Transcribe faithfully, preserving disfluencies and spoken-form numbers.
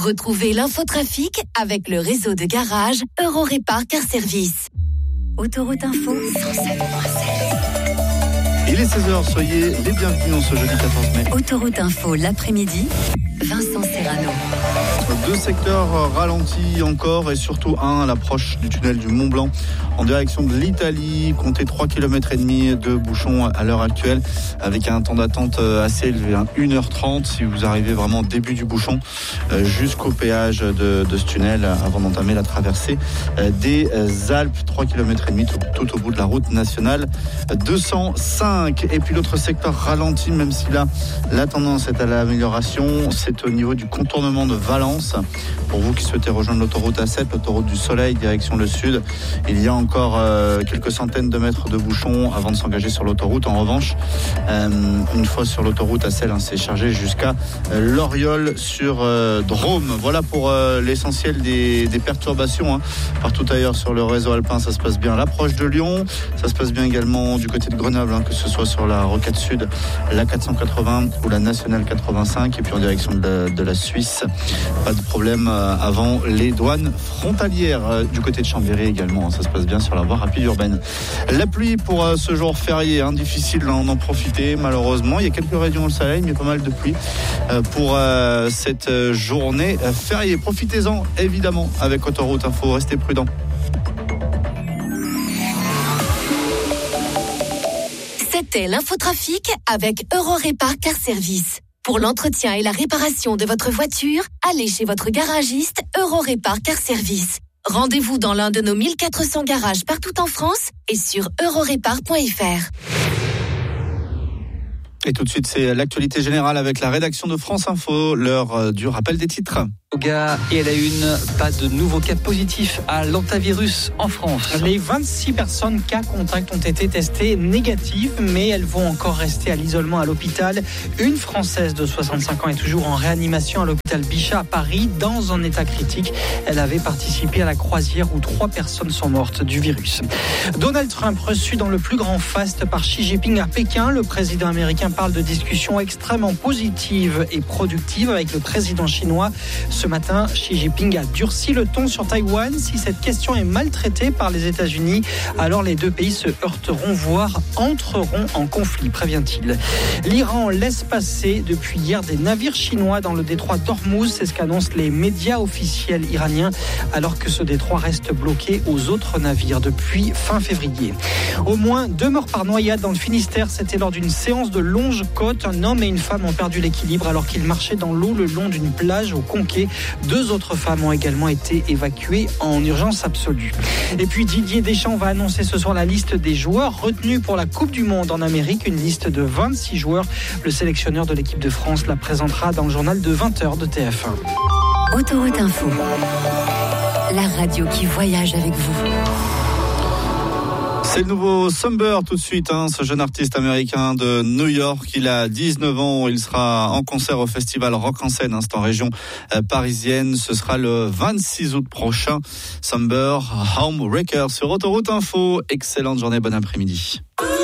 Retrouvez l'infotrafic avec le réseau de garage Eurorépar Car Service. Autoroute Info cent sept point sept. Il est seize heures, soyez les bienvenus en ce jeudi quatorze mai. Autoroute Info l'après-midi, Vincent Serrano. Deux secteurs ralentis encore et surtout un à l'approche du tunnel du Mont Blanc en direction de l'Italie. Comptez trois kilomètres et demi de bouchons à l'heure actuelle avec un temps d'attente assez élevé, hein, une heure trente si vous arrivez vraiment au début du bouchon jusqu'au péage de, de ce tunnel avant d'entamer la traversée des Alpes. trois kilomètres et demi tout, tout au bout de la route nationale deux cent cinq. Et puis l'autre secteur ralenti, même si là la tendance est à l'amélioration, c'est au niveau du contournement de Valence. Pour vous qui souhaitez rejoindre l'autoroute A sept, l'autoroute du Soleil, direction le sud, il y a encore euh, quelques centaines de mètres de bouchons avant de s'engager sur l'autoroute. En revanche, euh, une fois sur l'autoroute A sept, hein, c'est chargé jusqu'à euh, Loriol sur euh, Drôme. Voilà pour euh, l'essentiel des, des perturbations. Hein. Partout ailleurs sur le réseau alpin, ça se passe bien à l'approche de Lyon. Ça se passe bien également du côté de Grenoble, hein, que ce soit sur la Rocade Sud, la quatre cent quatre-vingts ou la Nationale quatre-vingt-cinq. Et puis en direction de la, de la Suisse, pas de problème avant les douanes frontalières du côté de Chambéry également. Ça se passe bien sur la voie rapide urbaine. La pluie pour ce jour férié, hein, difficile d'en profiter malheureusement. Il y a quelques rayons au soleil, mais pas mal de pluie pour cette journée fériée. Profitez-en évidemment avec Autoroute Info. Restez prudents. C'était l'infotrafic avec Eurorépar Car Service. Pour l'entretien et la réparation de votre voiture, allez chez votre garagiste Eurorépar Car Service. Rendez-vous dans l'un de nos mille quatre cents garages partout en France et sur eurorépar point f r. Et tout de suite, c'est l'actualité générale avec la rédaction de France Info, l'heure du rappel des titres. Et à la une, pas de nouveaux cas positifs à l'hantavirus en France. Les vingt-six personnes cas contacts ont été testées négatives, mais elles vont encore rester à l'isolement à l'hôpital. Une Française de soixante-cinq ans est toujours en réanimation à l'hôpital Bichat à Paris, dans un état critique. Elle avait participé à la croisière où trois personnes sont mortes du virus. Donald Trump reçu dans le plus grand faste par Xi Jinping à Pékin. Le président américain parle de discussions extrêmement positives et productives avec le président chinois. Ce matin, Xi Jinping a durci le ton sur Taïwan. Si cette question est maltraitée par les États-Unis, alors les deux pays se heurteront, voire entreront en conflit, prévient-il. L'Iran laisse passer depuis hier des navires chinois dans le détroit d'Ormuz. C'est ce qu'annoncent les médias officiels iraniens, alors que ce détroit reste bloqué aux autres navires depuis fin février. Au moins deux morts par noyade dans le Finistère. C'était lors d'une séance de longe-côte. Un homme et une femme ont perdu l'équilibre alors qu'ils marchaient dans l'eau le long d'une plage au Conquet. Deux autres femmes ont également été évacuées en urgence absolue. Et puis Didier Deschamps va annoncer ce soir la liste des joueurs retenus pour la Coupe du Monde en Amérique. Une liste de vingt-six joueurs. Le sélectionneur de l'équipe de France la présentera dans le journal de vingt heures de T F un. Autoroute Info, la radio qui voyage avec vous. C'est le nouveau Sumber tout de suite, hein, ce jeune artiste américain de New York. Il a dix-neuf ans, il sera en concert au festival Rock en Seine, hein, c'est en région euh, parisienne. Ce sera le vingt-six août prochain. Sumber, Homewrecker sur Autoroute Info. Excellente journée, bon après-midi.